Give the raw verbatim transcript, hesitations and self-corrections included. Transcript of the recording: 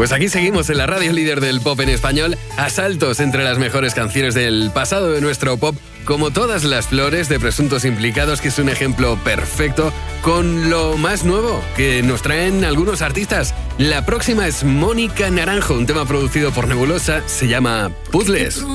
Pues aquí seguimos en la radio líder del pop en español, a saltos entre las mejores canciones del pasado de nuestro pop, como Todas las flores de Presuntos Implicados, que es un ejemplo perfecto, con lo más nuevo que nos traen algunos artistas. La próxima es Mónica Naranjo, un tema producido por Nebulosa, se llama Puzzles.